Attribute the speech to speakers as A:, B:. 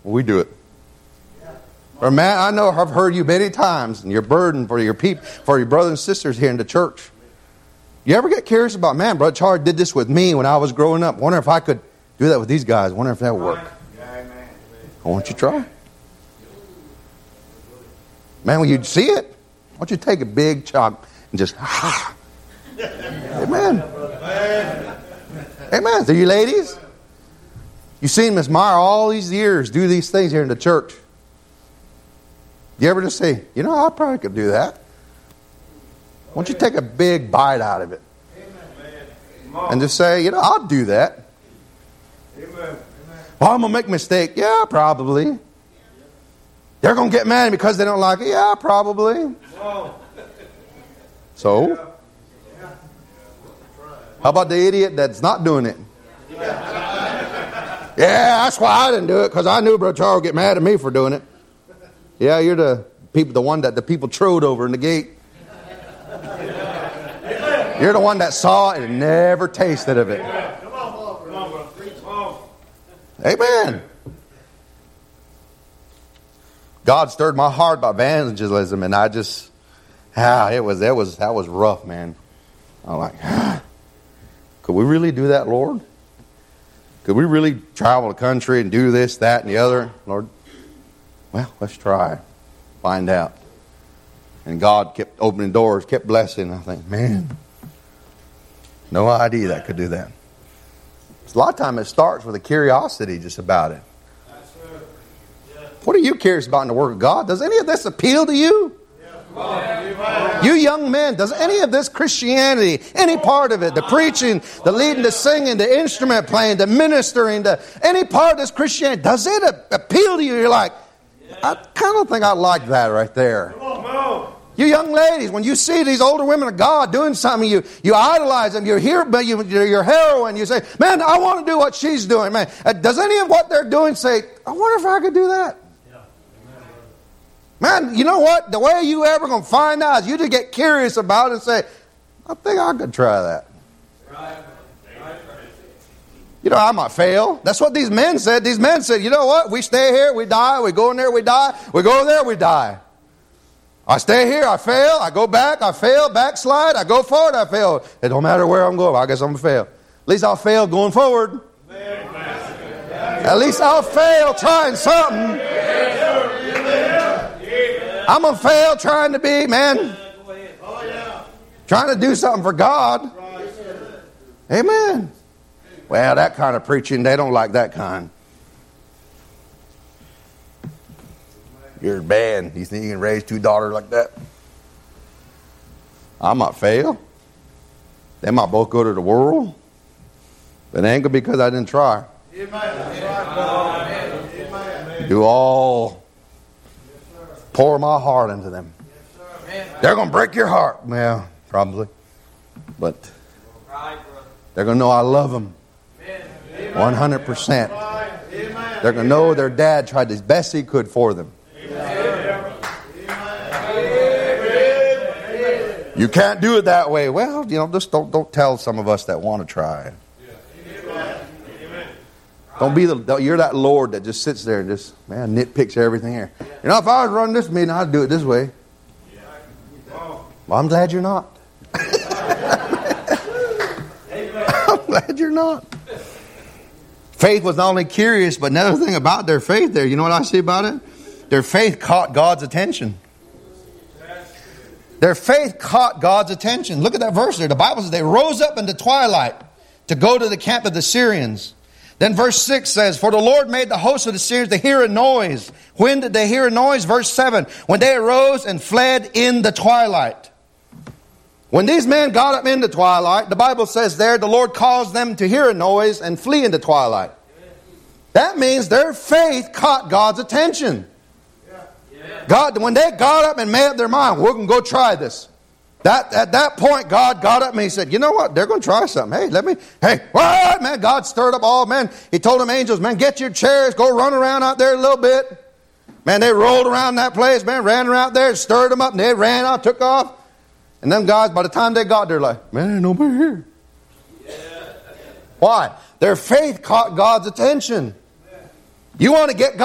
A: We do it. Or man, I know I've heard you many times, and your burden for your people, for your brothers and sisters here in the church. You ever get curious about, man, Brother Charlie did this with me when I was growing up. Wonder if I could do that with these guys. Wonder if that would work. Why don't you try? Man, when you see it, why don't you take a big chunk and just, Amen. Amen. So you ladies, you've seen Miss Meyer all these years do these things here in the church. You ever just say, you know, I probably could do that. Why don't you take a big bite out of it? And just say, you know, I'll do that. Well, I'm going to make a mistake. Yeah, probably. They're going to get mad because they don't like it. Yeah, probably. So, how about the idiot that's not doing it? Yeah, that's why I didn't do it, because I knew Brother Charles would get mad at me for doing it. Yeah, you're the one that the people trode over in the gate. You're the one that saw it and never tasted of it. Amen. God stirred my heart about evangelism, and I just, that was rough, man. I'm like, could we really do that, Lord? Could we really travel the country and do this, that, and the other, Lord? Well, let's try. Find out. And God kept opening doors, kept blessing. I think, man, no idea that could do that. A lot of time it starts with a curiosity just about it. What are you curious about in the Word of God? Does any of this appeal to you? You young men, does any of this Christianity, any part of it, the preaching, the leading, the singing, the instrument playing, the ministering, any part of this Christianity, does it appeal to you? You're like, I kind of think I like that right there. You young ladies, when you see these older women of God doing something, you idolize them, you're your heroine, you say, man, I want to do what she's doing. Man, does any of what they're doing say, I wonder if I could do that? Man, you know what? The way you ever going to find out is you just get curious about it and say, I think I could try that. You know, I might fail. That's what these men said. These men said, you know what? We stay here, we die. We go in there, we die. We go there, we die. I stay here, I fail. I go back, I fail. Backslide, I go forward, I fail. It don't matter where I'm going. I guess I'm going to fail. At least I'll fail going forward. At least I'll fail trying something. I'm going to fail trying to be, man, trying to do something for God. Amen. Well, that kind of preaching, they don't like that kind. You're bad. You think you can raise two daughters like that? I might fail. They might both go to the world. But it ain't going to be because I didn't try. Do all... pour my heart into them. They're going to break your heart. Well, probably. But they're going to know I love them 100%. They're going to know their dad tried his best he could for them. You can't do it that way. Well, you know, just don't tell some of us that want to try. Don't be you're that Lord that just sits there and just, man, nitpicks everything here. You know, if I was running this meeting, I'd do it this way. Well, I'm glad you're not. I'm glad you're not. Faith was not only curious, but another thing about their faith there, you know what I see about it? Their faith caught God's attention. Their faith caught God's attention. Look at that verse there. The Bible says they rose up in the twilight to go to the camp of the Syrians. Then verse 6 says, for the Lord made the host of the Syrians to hear a noise. When did they hear a noise? Verse 7, when they arose and fled in the twilight. When these men got up in the twilight, the Bible says there, the Lord caused them to hear a noise and flee in the twilight. That means their faith caught God's attention. God, when they got up and made up their mind, we're going to go try this. At that point, God got up and He said, you know what? They're going to try something. What? Man, God stirred up all men. He told them angels, man, get your chairs, go run around out there a little bit. Man, they rolled around that place, man, ran around there, stirred them up, and they ran out, took off. And them guys, by the time they got there, like, man, ain't nobody here. Why? Their faith caught God's attention. You want to get God